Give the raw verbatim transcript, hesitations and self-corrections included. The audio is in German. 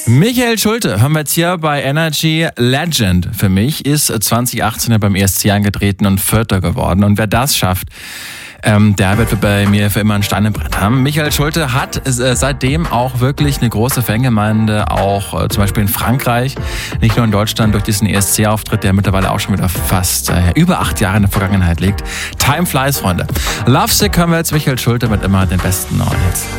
Michael Schulte, hören wir jetzt hier bei Energy. Legend für mich, ist zwanzig achtzehn beim E S C angetreten und Vierter geworden. Und wer das schafft, ähm, der wird bei mir für immer ein Stein im Brett haben. Michael Schulte hat äh, seitdem auch wirklich eine große Fangemeinde, auch äh, zum Beispiel in Frankreich, nicht nur in Deutschland, durch diesen E S C-Auftritt, der mittlerweile auch schon wieder fast äh, über acht Jahre in der Vergangenheit liegt. Time flies, Freunde. Lovesick hören wir jetzt Michael Schulte mit immer den besten neuen Hits.